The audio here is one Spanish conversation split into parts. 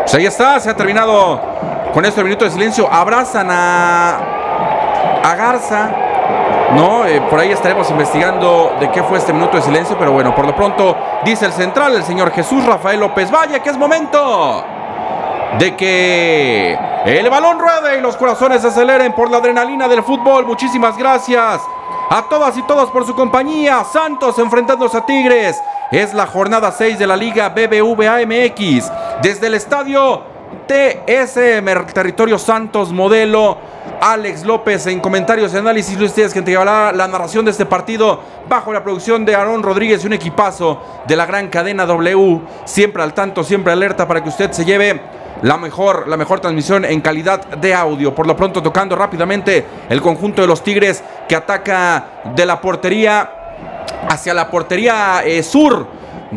Pues ahí está, se ha terminado con esto el minuto de silencio. Abrazan a Garza, ¿no? Por ahí estaremos investigando de qué fue este minuto de silencio, pero bueno, por lo pronto dice el central, el señor Jesús Rafael López Valle, que es momento de que el balón ruede y los corazones se aceleren por la adrenalina del fútbol. Muchísimas gracias a todas y todos por su compañía. Santos enfrentándose a Tigres. Es la jornada 6 de la Liga BBVA MX. Desde el estadio TSM, territorio Santos Modelo. Alex López en comentarios y análisis. Ustedes que entregará la narración de este partido bajo la producción de Aarón Rodríguez y un equipazo de la gran cadena W. Siempre al tanto, siempre alerta para que usted se lleve la mejor transmisión en calidad de audio. Por lo pronto tocando rápidamente el conjunto de los Tigres, que ataca de la portería hacia la portería sur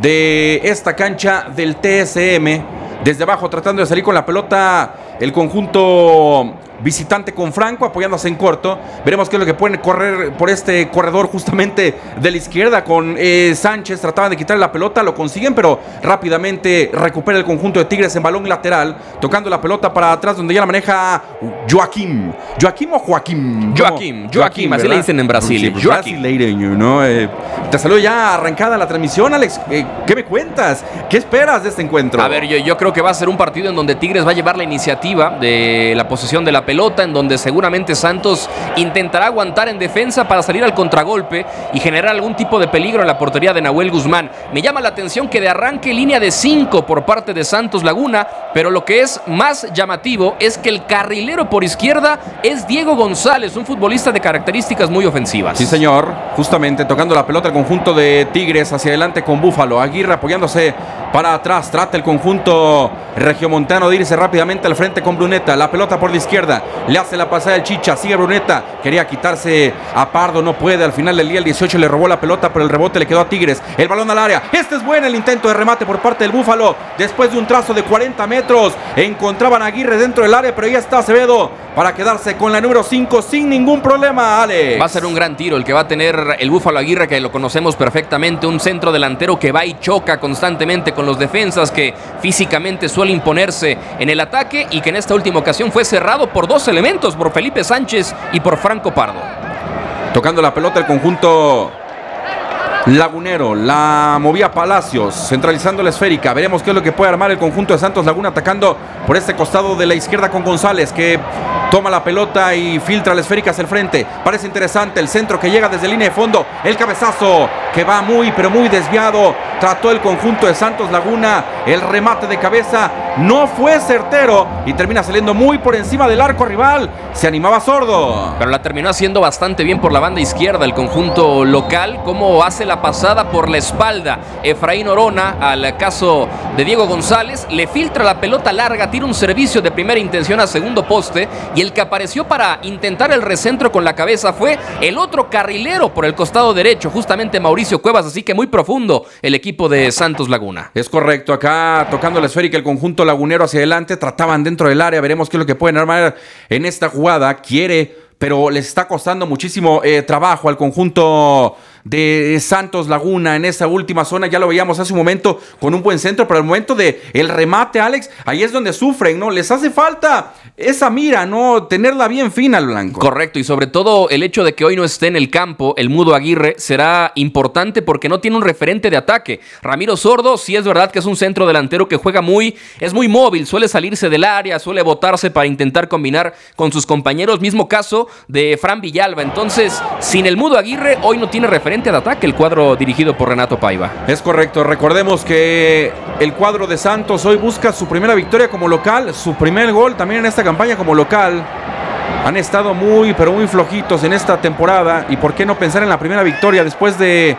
de esta cancha del TSM. Desde abajo tratando de salir con la pelota el conjunto visitante con Franco apoyándose en corto. Veremos qué es lo que pueden correr por este corredor justamente de la izquierda con Sánchez. Trataban de quitarle la pelota, lo consiguen, pero rápidamente recupera el conjunto de Tigres en balón lateral, tocando la pelota para atrás donde ya la maneja Joaquim. ¿Joaquim o Joaquim? Joaquim, así le dicen en Brasil. Sí, brasileño, ¿no? Te saludo ya arrancada la transmisión, Alex. ¿Qué me cuentas? ¿Qué esperas de este encuentro? A ver, yo creo que va a ser un partido en donde Tigres va a llevar la iniciativa de la posesión de la pelota, en donde seguramente Santos intentará aguantar en defensa para salir al contragolpe y generar algún tipo de peligro en la portería de Nahuel Guzmán. Me llama la atención que de arranque línea de 5 por parte de Santos Laguna, pero lo que es más llamativo es que el carrilero por izquierda es Diego González, un futbolista de características muy ofensivas. Sí, señor, justamente tocando la pelota el conjunto de Tigres hacia adelante con Búfalo. Aguirre apoyándose para atrás, trata el conjunto regiomontano de irse rápidamente al frente con Bruneta. La pelota por la izquierda, le hace la pasada el Chicha, sigue Bruneta, quería quitarse a Pardo, no puede. Al final del día el 18 le robó la pelota, pero el rebote le quedó a Tigres. El balón al área, este es bueno el intento de remate por parte del Búfalo. Después de un trazo de 40 metros, encontraban a Aguirre dentro del área, pero ahí está Acevedo para quedarse con la número 5 sin ningún problema, Alex. Va a ser un gran tiro el que va a tener el Búfalo Aguirre, que lo conocemos perfectamente, un centro delantero que va y choca constantemente con los defensas, que físicamente suele imponerse en el ataque y que en esta última ocasión fue cerrado por dos elementos, por Felipe Sánchez y por Franco Pardo. Tocando la pelota el conjunto lagunero, la movía Palacios, centralizando la esférica. Veremos qué es lo que puede armar el conjunto de Santos Laguna, atacando por este costado de la izquierda con González, que toma la pelota y filtra la esférica hacia el frente. Parece interesante el centro que llega desde línea de fondo, el cabezazo que va muy pero muy desviado. Trató el conjunto de Santos Laguna, el remate de cabeza no fue certero y termina saliendo muy por encima del arco rival. Se animaba Sordo, pero la terminó haciendo bastante bien por la banda izquierda el conjunto local, como hace la pasada por la espalda Efraín Orona al caso de Diego González, le filtra la pelota larga, tira un servicio de primera intención a segundo poste, y el que apareció para intentar el recentro con la cabeza fue el otro carrilero por el costado derecho, justamente Mauricio Cuevas, así que muy profundo el equipo de Santos Laguna. Es correcto, acá tocando la esférica el conjunto lagunero hacia adelante, trataban dentro del área, veremos qué es lo que pueden armar en esta jugada. Pero les está costando muchísimo trabajo al conjunto de Santos Laguna en esa última zona. Ya lo veíamos hace un momento con un buen centro, pero al momento de el remate, Alex, ahí es donde sufren, ¿no? Les hace falta esa mira, ¿no? Tenerla bien fina al blanco. Correcto, y sobre todo el hecho de que hoy no esté en el campo el Mudo Aguirre será importante porque no tiene un referente de ataque. Ramiro Sordo, sí es verdad que es un centro delantero que juega es muy móvil, suele salirse del área, suele botarse para intentar combinar con sus compañeros, mismo caso de Fran Villalba. Entonces, sin el Mudo Aguirre, hoy no tiene referente de ataque el cuadro dirigido por Renato Paiva. Es correcto, recordemos que el cuadro de Santos hoy busca su primera victoria como local, su primer gol también en esta campaña como local. Han estado muy, pero muy flojitos en esta temporada, y por qué no pensar en la primera victoria después de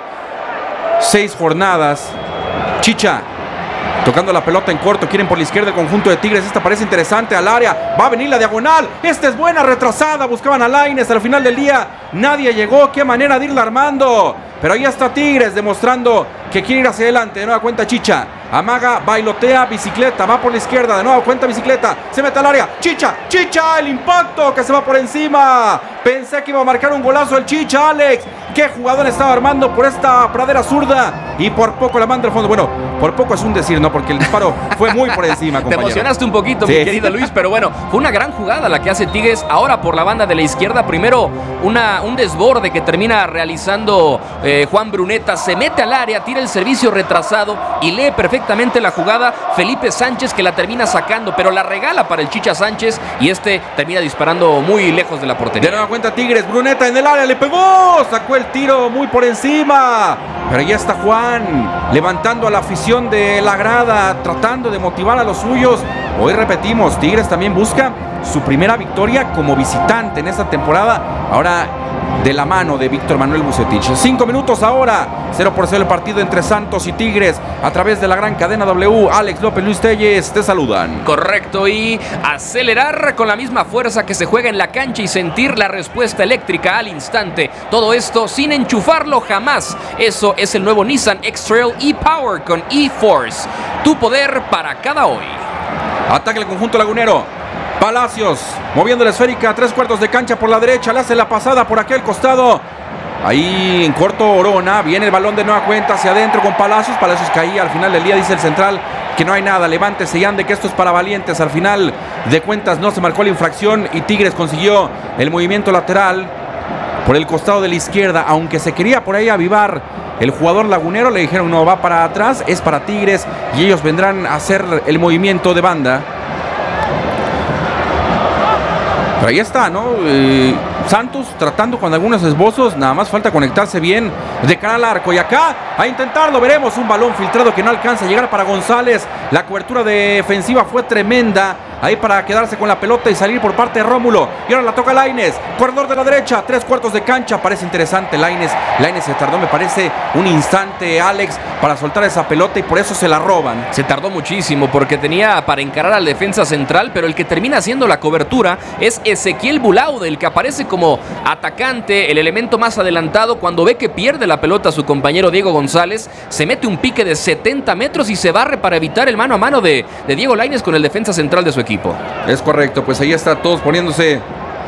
6 jornadas. Chicha tocando la pelota en corto, quieren por la izquierda el conjunto de Tigres. Esta parece interesante al área, va a venir la diagonal, esta es buena, retrasada, buscaban a Lainez, al final del día nadie llegó. Qué manera de irla armando, pero ahí está Tigres demostrando que quiere ir hacia adelante. De nueva cuenta Chicha, amaga, bailotea, bicicleta, va por la izquierda, de nueva cuenta bicicleta, se mete al área, Chicha, el impacto que se va por encima. Pensé que iba a marcar un golazo el Chicha, Alex. Qué jugador estaba armando por esta pradera zurda y por poco la manda al fondo. Bueno, por poco es un decir, ¿no? Porque el disparo fue muy por encima, compañero. Te emocionaste un poquito, sí, mi querido Luis, pero bueno, fue una gran jugada la que hace Tigres ahora por la banda de la izquierda. Primero un desborde que termina realizando Juan Bruneta, se mete al área, tira el servicio retrasado y lee perfectamente la jugada Felipe Sánchez, que la termina sacando, pero la regala para el Chicha Sánchez y termina disparando muy lejos de la portería. De nueva cuenta Tigres, Bruneta en el área, le pegó, sacó el tiro muy por encima, pero ya está Juan levantando a la afición de la grada, tratando de motivar a los suyos. Hoy repetimos, Tigres también busca su primera victoria como visitante en esta temporada, ahora de la mano de Víctor Manuel Vucetich. 5 minutos ahora, 0-0 el partido entre Santos y Tigres a través de la gran cadena W. Alex López, Luis Telles, te saludan. Correcto, y acelerar con la misma fuerza que se juega en la cancha y sentir la respuesta eléctrica al instante. Todo esto sin enchufarlo jamás. Eso es el nuevo Nissan X-Trail e-Power con e-Force. Tu poder para cada hoy. Ataque el conjunto lagunero. Palacios moviendo la esférica, 3/4 de cancha por la derecha, le hace la pasada por aquel costado. Ahí en corto Orona, viene el balón de nueva cuenta hacia adentro con Palacios. Palacios caía al final del día, dice el central que no hay nada, levántese y ande, que esto es para valientes. Al final de cuentas no se marcó la infracción y Tigres consiguió el movimiento lateral por el costado de la izquierda, aunque se quería por ahí avivar el jugador lagunero, le dijeron no, va para atrás, es para Tigres y ellos vendrán a hacer el movimiento de banda. Pero ahí está, ¿no? Santos tratando con algunos esbozos, nada más falta conectarse bien de cara al arco. Y acá, a intentarlo, veremos un balón filtrado que no alcanza a llegar para González. La cobertura defensiva fue tremenda. Ahí para quedarse con la pelota y salir por parte de Rómulo. Y ahora la toca Lainez, corredor de la derecha, 3/4 de cancha. Parece interesante Lainez. Lainez se tardó, me parece, un instante, Alex, para soltar esa pelota y por eso se la roban. Se tardó muchísimo porque tenía para encarar al defensa central, pero el que termina haciendo la cobertura es Ezequiel Bulaude, el que aparece como atacante, el elemento más adelantado. Cuando ve que pierde la pelota su compañero Diego González, se mete un pique de 70 metros y se barre para evitar el mano a mano de Diego Lainez con el defensa central de su equipo. Es correcto, pues ahí está todos poniéndose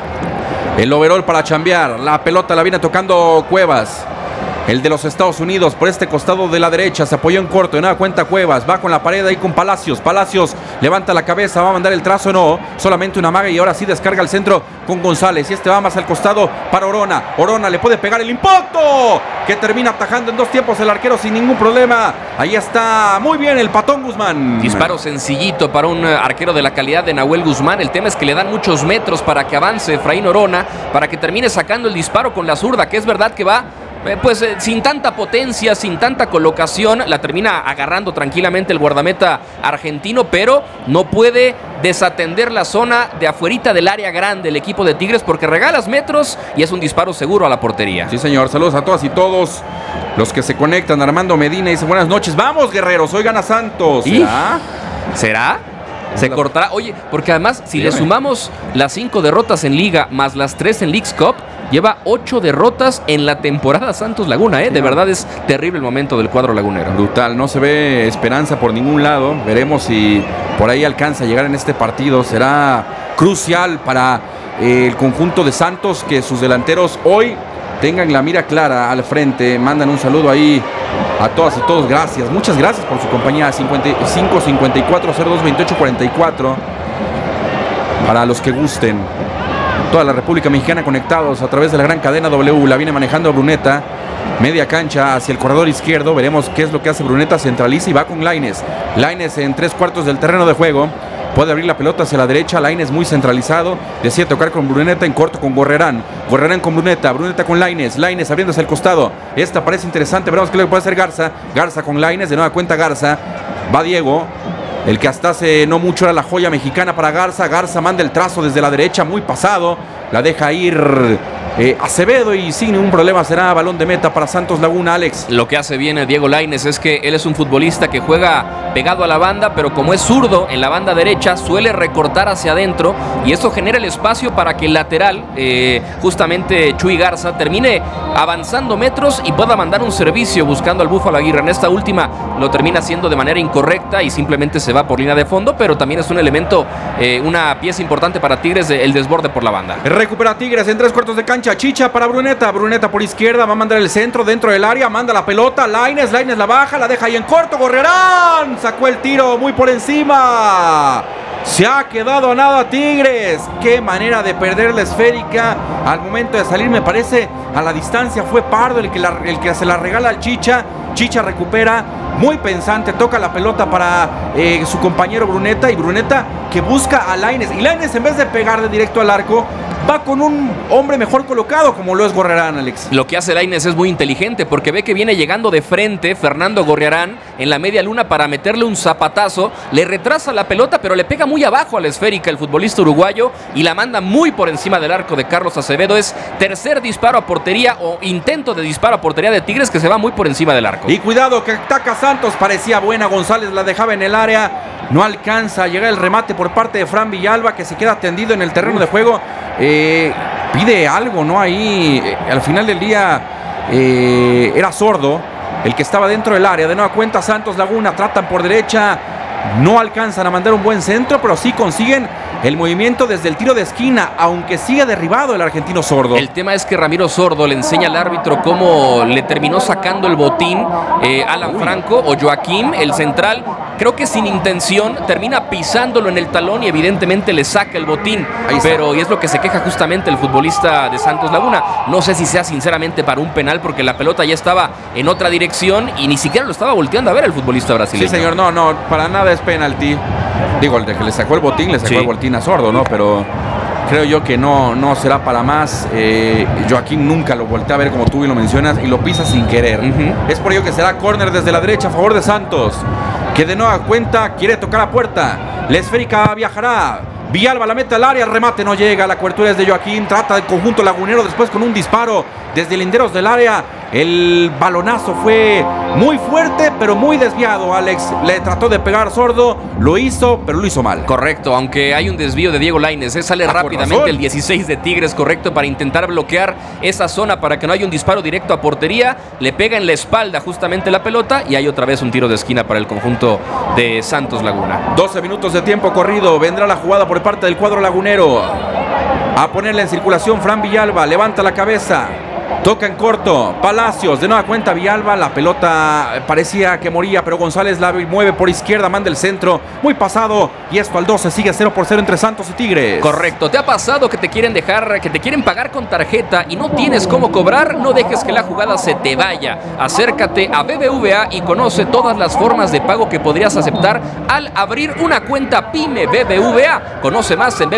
el overall para chambear. La pelota la viene tocando Cuevas, el de los Estados Unidos, por este costado de la derecha. Se apoyó en corto, de nada cuenta Cuevas, va con la pared ahí con Palacios. Palacios levanta la cabeza, va a mandar el trazo, no, solamente una maga y ahora sí descarga el centro con González. Y va más al costado para Orona. Orona le puede pegar el impacto, que termina atajando en 2 tiempos el arquero sin ningún problema. Ahí está muy bien el Patón Guzmán. Disparo sencillito para un arquero de la calidad de Nahuel Guzmán. El tema es que le dan muchos metros para que avance Efraín Orona, para que termine sacando el disparo con la zurda, que es verdad que va sin tanta potencia, sin tanta colocación, la termina agarrando tranquilamente el guardameta argentino, pero no puede desatender la zona de afuerita del área grande el equipo de Tigres, porque regalas metros y es un disparo seguro a la portería. Sí, señor, saludos a todas y todos los que se conectan. Armando Medina dice buenas noches, vamos guerreros, hoy gana Santos. ¿Será? Se cortará, oye, porque además si le sumamos las 5 derrotas en Liga más las 3 en Leagues Cup, lleva 8 derrotas en la temporada Santos Laguna, De verdad es terrible el momento del cuadro lagunero. Brutal, no se ve esperanza por ningún lado. Veremos si por ahí alcanza a llegar en este partido. Será crucial para el conjunto de Santos que sus delanteros hoy tengan la mira clara al frente. Mandan un saludo ahí a todas y todos, gracias, muchas gracias por su compañía. 55 54 02 28 44 para los que gusten. Toda la República Mexicana conectados a través de la gran cadena W. La viene manejando Bruneta, media cancha hacia el corredor izquierdo. Veremos qué es lo que hace Bruneta, centraliza y va con Lainez. Lainez en 3/4 del terreno de juego. Puede abrir la pelota hacia la derecha. Lainez muy centralizado. Decide tocar con Bruneta en corto con Gorrerán. Gorrerán con Bruneta. Bruneta con Lainez. Lainez abriéndose el costado. Esta parece interesante. Veremos qué es lo que puede hacer Garza. Garza con Lainez. De nueva cuenta Garza. Va Diego. El que hasta hace no mucho era la joya mexicana para Garza. Garza manda el trazo desde la derecha. Muy pasado. La deja ir Acevedo y sin ningún problema será balón de meta para Santos Laguna, Alex. Lo que hace bien Diego Lainez es que él es un futbolista que juega pegado a la banda, pero como es zurdo en la banda derecha, suele recortar hacia adentro y eso genera el espacio para que el lateral, justamente Chuy Garza, termine avanzando metros y pueda mandar un servicio buscando al Búfalo Aguirre. En esta última lo termina haciendo de manera incorrecta y simplemente se va por línea de fondo, pero también es un elemento, una pieza importante para Tigres, el desborde por la banda. Recupera Tigres en 3/4 de cancha Chicha para Bruneta. Bruneta por izquierda, va a mandar el centro dentro del área, manda la pelota, Lainez la baja, la deja ahí en corto, Gorriarán sacó el tiro muy por encima. Se ha quedado a nada Tigres. Qué manera de perder la esférica. Al momento de salir, me parece, a la distancia fue Pardo el que se la regala al Chicha. Chicha recupera, muy pensante, toca la pelota para su compañero Bruneta. Y Bruneta que busca a Lainez. Y Lainez, en vez de pegarle directo al arco, va con un hombre mejor colocado, como lo es Gorriarán, Alex. Lo que hace Lainez es muy inteligente, porque ve que viene llegando de frente Fernando Gorriarán en la media luna para meterle un zapatazo. Le retrasa la pelota, pero le pega muy abajo a la esférica el futbolista uruguayo y la manda muy por encima del arco de Carlos Acevedo. Es tercer disparo a portería o intento de disparo a portería de Tigres que se va muy por encima del arco. Y cuidado que ataca Santos, parecía buena, González la dejaba en el área. No alcanza a llegar el remate por parte de Fran Villalba, que se queda tendido en el terreno de juego. Pide algo, ¿no? Ahí, al final del día, era Sordo el que estaba dentro del área. De nueva cuenta, Santos Laguna tratan por derecha. No alcanzan a mandar un buen centro, pero sí consiguen el movimiento desde el tiro de esquina, aunque sigue derribado el argentino Sordo. El tema es que Ramiro Sordo le enseña al árbitro cómo le terminó sacando el botín Alan Franco o Joaquín, el central. Creo que sin intención termina pisándolo en el talón y evidentemente le saca el botín. Pero y es lo que se queja justamente el futbolista de Santos Laguna. No sé si sea sinceramente para un penal, porque la pelota ya estaba en otra dirección y ni siquiera lo estaba volteando a ver el futbolista brasileño. Sí, señor, no, para nada es penalti. Digo, el de que le sacó el botín, le sacó el botín a Sordo, ¿no? Pero creo yo que no será para más. Joaquín nunca lo voltea a ver, como tú bien lo mencionas, y lo pisa sin querer. Es por ello que será córner desde la derecha a favor de Santos, que de nueva cuenta quiere tocar la puerta. La esférica viajará. Villalba la mete al área, el remate no llega, la cobertura es de Joaquín, trata el conjunto lagunero después con un disparo desde linderos del área. El balonazo fue muy fuerte, pero muy desviado, Alex. Le trató de pegar Sordo, lo hizo, pero lo hizo mal. Correcto, aunque hay un desvío de Diego Lainez. Sale rápidamente el 16 de Tigres, correcto, para intentar bloquear esa zona para que no haya un disparo directo a portería. Le pega en la espalda justamente la pelota y hay otra vez un tiro de esquina para el conjunto de Santos Laguna. 12 minutos de tiempo corrido. Vendrá la jugada por parte del cuadro lagunero. A ponerle en circulación Fran Villalba, levanta la cabeza. Toca en corto, Palacios, de nueva cuenta Villalba, la pelota parecía que moría, pero González la mueve por izquierda, manda el centro, muy pasado, y esto al 12 sigue 0-0 entre Santos y Tigres. Correcto, ¿te ha pasado que te quieren pagar con tarjeta y no tienes cómo cobrar? No dejes que la jugada se te vaya. Acércate a BBVA y conoce todas las formas de pago que podrías aceptar al abrir una cuenta PYME BBVA. Conoce más en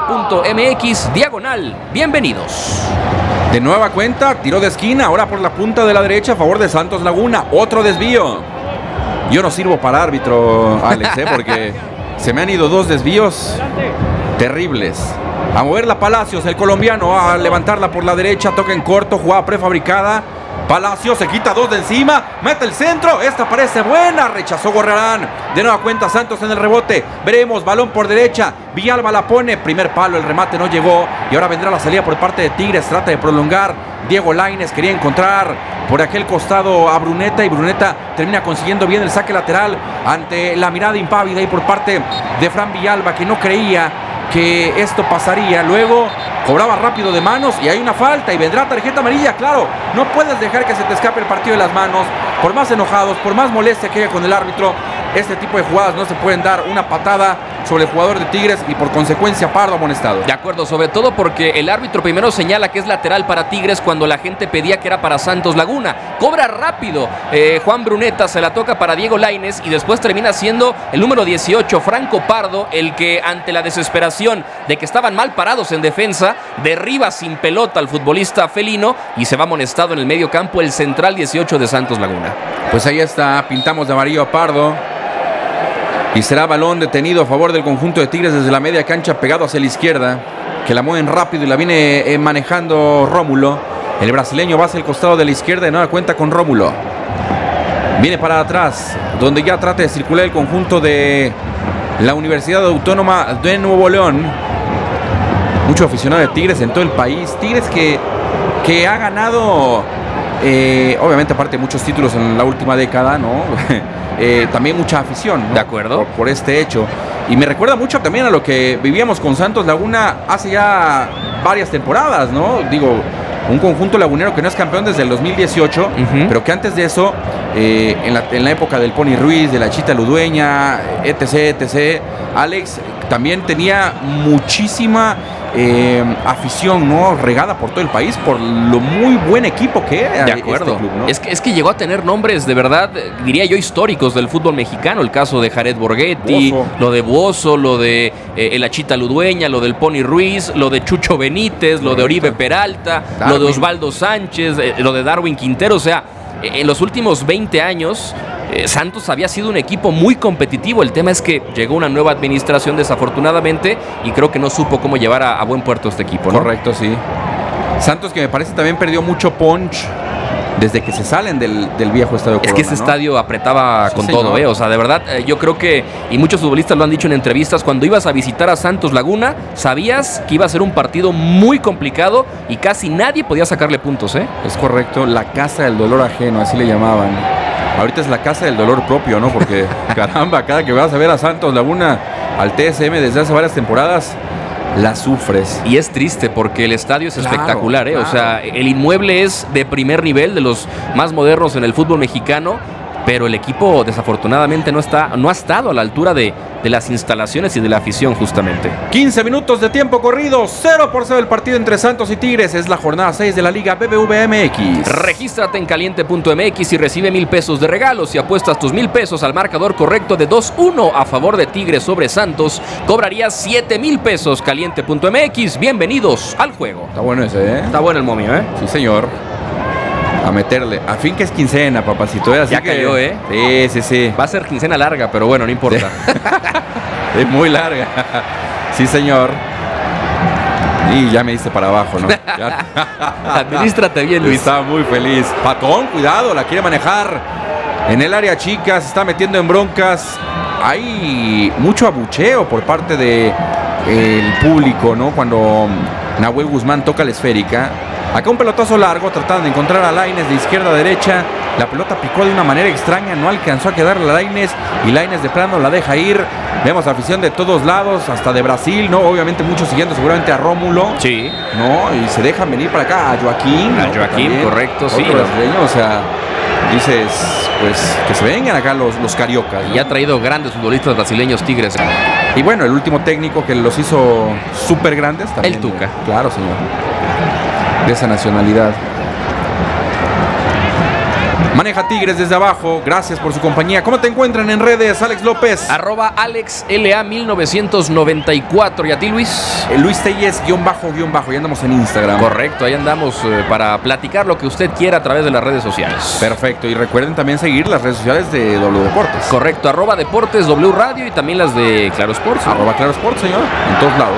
bbva.mx/. Bienvenidos. De nueva cuenta, tiro de esquina, ahora por la punta de la derecha a favor de Santos Laguna. Otro desvío. Yo no sirvo para árbitro, Alex, porque se me han ido dos desvíos terribles. A moverla Palacios, el colombiano, a levantarla por la derecha, toca en corto, jugada prefabricada. Palacios se quita dos de encima, mete el centro, esta parece buena, rechazó Gorriarán. De nueva cuenta Santos en el rebote, veremos, balón por derecha, Villalba la pone, primer palo, el remate no llegó y ahora vendrá la salida por parte de Tigres, trata de prolongar. Diego Lainez quería encontrar por aquel costado a Bruneta y Bruneta termina consiguiendo bien el saque lateral ante la mirada impávida y por parte de Fran Villalba, que no creía que esto pasaría. Luego cobraba rápido de manos y hay una falta y vendrá tarjeta amarilla. Claro, no puedes dejar que se te escape el partido de las manos. Por más enojados, por más molestia que haya con el árbitro, este tipo de jugadas no se pueden dar. Una patada sobre el jugador de Tigres y por consecuencia Pardo amonestado. De acuerdo, sobre todo porque el árbitro primero señala que es lateral para Tigres cuando la gente pedía que era para Santos Laguna. Cobra rápido Juan Bruneta, se la toca para Diego Lainez y después termina siendo el número 18, Franco Pardo, el que ante la desesperación de que estaban mal parados en defensa, derriba sin pelota al futbolista felino y se va amonestado en el medio campo el central 18 de Santos Laguna. Pues ahí está, pintamos de amarillo a Pardo. Y será balón detenido a favor del conjunto de Tigres desde la media cancha, pegado hacia la izquierda, que la mueven rápido y la viene manejando Rómulo. El brasileño va hacia el costado de la izquierda y no da cuenta con Rómulo. Viene para atrás, donde ya trata de circular el conjunto de la Universidad Autónoma de Nuevo León. Mucho aficionado de Tigres en todo el país. Tigres que ha ganado, obviamente aparte de muchos títulos en la última década, ¿no? También mucha afición, ¿no? De acuerdo. Por este hecho. Y me recuerda mucho también a lo que vivíamos con Santos Laguna hace ya varias temporadas, ¿no? Digo, un conjunto lagunero que no es campeón desde el 2018, pero que antes de eso, en la época del Pony Ruiz, de la Chita Ludueña, etc., Alex también tenía muchísima afición, ¿no? Regada por todo el país por lo muy buen equipo que era. De acuerdo. Este club, ¿no? Es que llegó a tener nombres de verdad, diría yo, históricos del fútbol mexicano. El caso de Jared Borghetti, lo de Buoso, lo de el Achita Ludueña, lo del Pony Ruiz, lo de Chucho Benítez, lo de Oribe Peralta, lo de Osvaldo Sánchez, lo de Darwin Quintero. O sea, en los últimos 20 años Santos había sido un equipo muy competitivo. El tema es que llegó una nueva administración, desafortunadamente, y creo que no supo cómo llevar a buen puerto este equipo, ¿no? Correcto, sí. Santos, que me parece también perdió mucho punch desde que se salen del viejo Estadio Corona. Es que ese estadio apretaba con todo, O sea, de verdad, yo creo que, y muchos futbolistas lo han dicho en entrevistas, cuando ibas a visitar a Santos Laguna, sabías que iba a ser un partido muy complicado y casi nadie podía sacarle puntos, Es correcto, la casa del dolor ajeno, así le llamaban. Ahorita es la casa del dolor propio, ¿no? Porque, caramba, cada que vas a ver a Santos Laguna, al TSM desde hace varias temporadas, la sufres. Y es triste porque el estadio es espectacular, Claro. O sea, el inmueble es de primer nivel, de los más modernos en el fútbol mexicano, pero el equipo desafortunadamente no ha estado a la altura de las instalaciones y de la afición, justamente. 15 minutos de tiempo corrido, 0-0 el partido entre Santos y Tigres. Es la jornada 6 de la Liga BBVA MX. Regístrate en caliente.mx y recibe 1,000 pesos de regalos. Si apuestas tus 1,000 pesos al marcador correcto de 2-1 a favor de Tigres sobre Santos, cobrarías 7,000 pesos. Caliente.mx, bienvenidos al juego. Está bueno ese, Está bueno el momio, Sí, señor. A meterle. A fin que es quincena, papacito. Así ya cayó, Sí. Va a ser quincena larga, pero bueno, no importa. Es muy larga. Sí, señor. Y ya me diste para abajo, ¿no? Administrate bien, Luis. Estaba muy feliz. Patón, cuidado, la quiere manejar en el área chica. Se está metiendo en broncas. Hay mucho abucheo por parte del público, ¿no? Cuando Nahuel Guzmán toca la esférica. Acá un pelotazo largo, tratando de encontrar a Lainez de izquierda a derecha. La pelota picó de una manera extraña, no alcanzó a quedarle a Lainez y Lainez de plano la deja ir. Vemos afición de todos lados, hasta de Brasil, ¿no? Obviamente muchos siguiendo seguramente a Rómulo. Sí. ¿No? Y se dejan venir para acá a Joaquín. A Joaquín, también, correcto, sí. Brasileño, o sea, dices, pues, que se vengan acá los cariocas, ¿no? Y ha traído grandes futbolistas brasileños, Tigres. Y bueno, el último técnico que los hizo súper grandes también. El Tuca. Claro, señor. De esa nacionalidad. Maneja Tigres desde abajo. Gracias por su compañía. ¿Cómo te encuentran en redes, Alex López? @AlexLA1994. ¿Y a ti, Luis? Luis Telles __. Ya andamos en Instagram. Correcto, ahí andamos para platicar lo que usted quiera a través de las redes sociales. Perfecto. Y recuerden también seguir las redes sociales de W Deportes. Correcto, @Deportes W Radio y también las de Claro Sports. @Claro Sports, señor. En todos lados.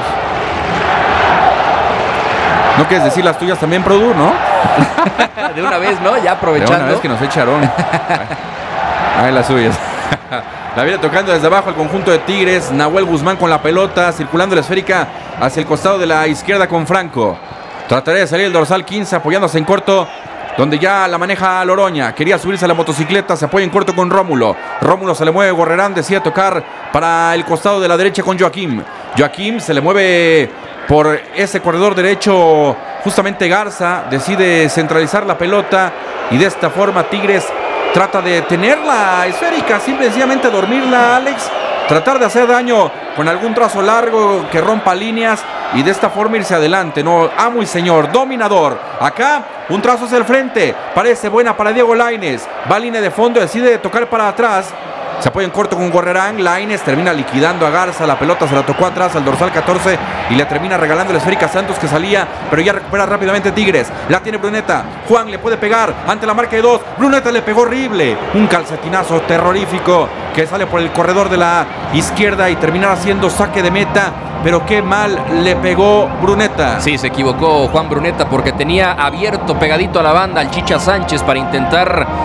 ¿No quieres decir las tuyas también, Produ, no? De una vez, ¿no? Ya aprovechando. De una vez que nos echaron. Ahí las suyas. La viene tocando desde abajo el conjunto de Tigres. Nahuel Guzmán con la pelota, circulando la esférica hacia el costado de la izquierda con Franco. Trataría de salir el dorsal 15, apoyándose en corto, donde ya la maneja Loroña. Quería subirse a la motocicleta, se apoya en corto con Rómulo. Rómulo se le mueve, Gorrerán decide tocar para el costado de la derecha con Joaquín. Joaquín se le mueve por ese corredor derecho, justamente Garza decide centralizar la pelota y de esta forma Tigres trata de tener la esférica, simple y sencillamente dormirla, Alex, tratar de hacer daño con algún trazo largo que rompa líneas y de esta forma irse adelante, ¿no? Amo y señor, dominador. Acá un trazo hacia el frente, parece buena para Diego Lainez, va a línea de fondo, decide tocar para atrás. Se apoya en corto con Gorrerán. Lainez termina liquidando a Garza. La pelota se la tocó atrás al dorsal 14 y le termina regalando la esférica a Santos, que salía, pero ya recupera rápidamente Tigres. La tiene Bruneta. Juan le puede pegar ante la marca de 2. Bruneta le pegó horrible. Un calcetinazo terrorífico que sale por el corredor de la izquierda y termina haciendo saque de meta. Pero qué mal le pegó Bruneta. Sí, se equivocó Juan Bruneta porque tenía abierto, pegadito a la banda, al Chicha Sánchez para intentar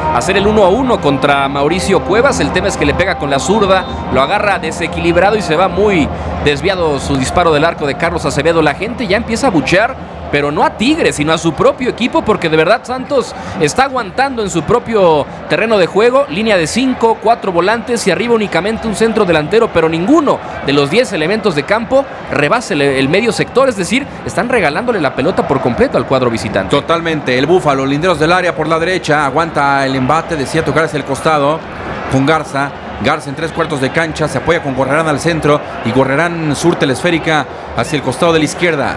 hacer el 1-1 contra Mauricio Cuevas. El tema es que le pega con la zurda, lo agarra desequilibrado y se va muy desviado su disparo del arco de Carlos Acevedo. La gente ya empieza a buchear, pero no a Tigres, sino a su propio equipo, porque de verdad Santos está aguantando en su propio terreno de juego, línea de 5, 4 volantes y arriba únicamente un centro delantero, pero ninguno de los 10 elementos de campo rebasa el medio sector, es decir, están regalándole la pelota por completo al cuadro visitante. Totalmente, el Búfalo, linderos del área por la derecha, aguanta el embate, decía tocar hacia el costado con Garza. Garza en 3/4 de cancha, se apoya con Gorrerán al centro y Gorrerán surte la esférica hacia el costado de la izquierda.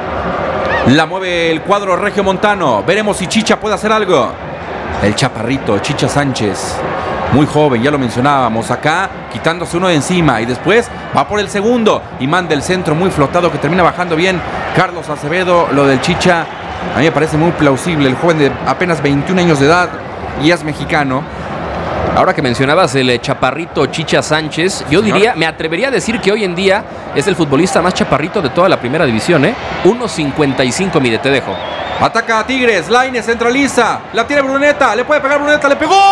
La mueve el cuadro regiomontano. Veremos si Chicha puede hacer algo. El chaparrito, Chicha Sánchez. Muy joven, ya lo mencionábamos. Acá quitándose uno de encima. Y después va por el segundo. Y manda el centro muy flotado que termina bajando bien Carlos Acevedo. Lo del Chicha a mí me parece muy plausible. El joven de apenas 21 años de edad y es mexicano. Ahora que mencionabas el chaparrito Chicha Sánchez, yo diría, me atrevería a decir que hoy en día es el futbolista más chaparrito de toda la primera división, 1.55 mide, te dejo. Ataca a Tigres, Lainez centraliza, la tiene Bruneta, le puede pegar Bruneta, le pegó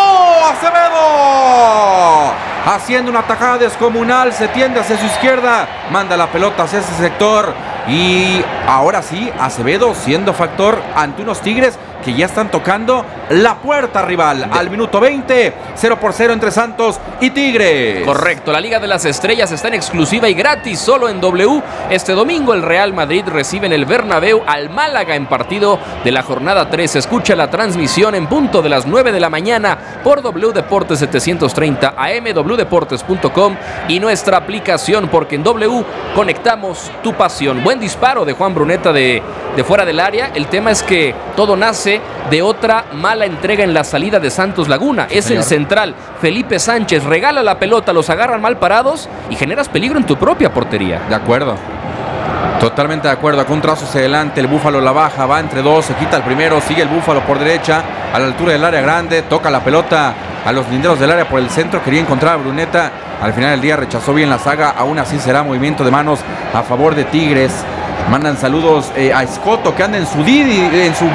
Acevedo. Haciendo una tajada descomunal, se tiende hacia su izquierda, manda la pelota hacia ese sector y ahora sí, Acevedo siendo factor ante unos Tigres que ya están tocando la puerta rival. Al minuto 20, 0-0 entre Santos y Tigres. Correcto, la Liga de las Estrellas está en exclusiva y gratis solo en W. Este domingo el Real Madrid recibe en el Bernabéu al Málaga en partido de la jornada 3. Escucha la transmisión en punto de las 9 de la mañana por W Deportes 730 AM, wdeportes.com y nuestra aplicación, porque en W conectamos tu pasión. Buen disparo de Juan Bruneta de fuera del área. El tema es que todo nace de otra mala entrega en la salida de Santos Laguna. Es el central Felipe Sánchez, regala la pelota, los agarran mal parados y generas peligro en tu propia portería. De acuerdo, totalmente de acuerdo. Acá un trazo hacia adelante, el Búfalo la baja, va entre dos, se quita el primero, sigue el Búfalo por derecha a la altura del área grande, toca la pelota a los linderos del área por el centro, quería encontrar a Bruneta, al final del día rechazó bien la saga, aún así será movimiento de manos a favor de Tigres. Mandan saludos a Escoto que anda en su